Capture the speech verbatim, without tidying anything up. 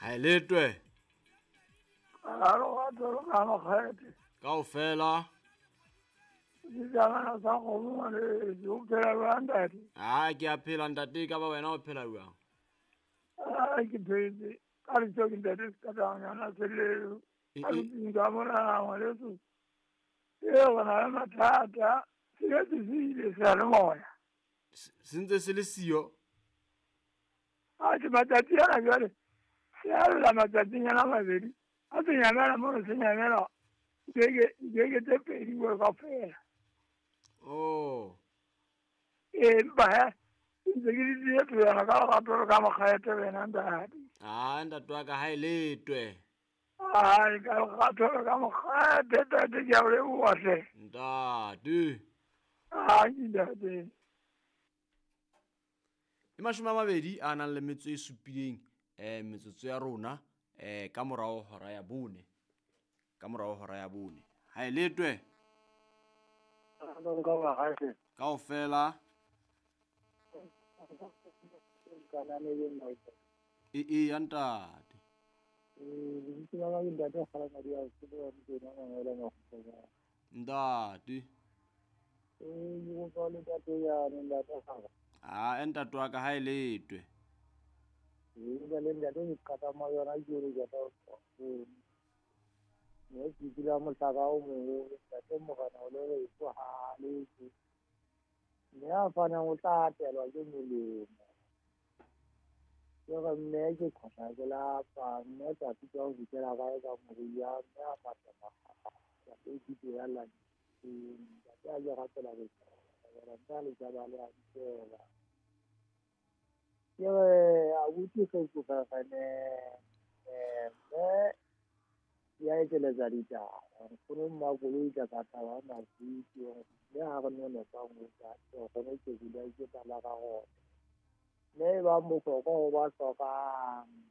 Hai letwe Alo atoro kama khayati. kaofela. Dijana sa khomo le jukela bandati. Ah ke a phela ntate ka ba wena o phela jwang? Ai ke phetse. Kali tsoki ndate katanya na sele. E Alu e pinga mona wale su. Yo kana matata. Sile sile sale moya. sentse se le siyo. Ati matati yana jwale. Sale la matati yana mabedi. Ati nyamela mono se nyamela. Gege gege te pedi wo ka fela. Oh. E ba Zegiri dia tu yana kala katoro kama khayati wena ndati. Ah ntate wa ka hai letwe. Ai kala katoro kama khayati tete jawle uwase. Ntate. Ai ndati. E mashome a mabedi a nang le metso e supileng eh metsotso ya rona eh ka morao hora ya bone. Ka morao hora ya bone. Hai letwe Ano ka ba khayati. kaofela. Kana ne le mai. E e ya ntate. Eh ke ba ga ndati khala na dia ke ba ke na ngela no khona. Ntate. Eh yo ko le tate ya ne ndati khala. Ah ntate wa ka hai letwe. Eh ba le ndati ni kata ma yona juri ja ta. Eh ne ki dila mo ta ga o mo ndati mo kana o le ko ha le. Ne a fana o ta telwa ke molemo. Yo ga mme ke khona ke la pa mme ta ti go di la ga ga mo ya me a pa ta ma. Ya e di di ya la. Eh ya ya ga tela ke. Ya ta le ja ba le a ke la. Yo a u ti ke ku ka ka ne eh me ya e ke le za di ta. Ko no ma go le ja ka ta wa ma di yo. Ya ga no ne ka mo ja. Yo ko ne ke di la ke ta la ga go. Ne ba mo ko ko ba so ka